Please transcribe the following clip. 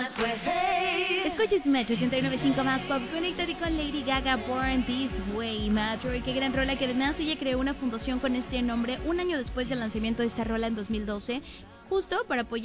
Escuches Metro 89.5 más pop. Conéctate con Lady Gaga, Born This Way. Metro, qué gran rola, que además ella creó una fundación con este nombre un año después del lanzamiento de esta rola en 2012, justo para apoyar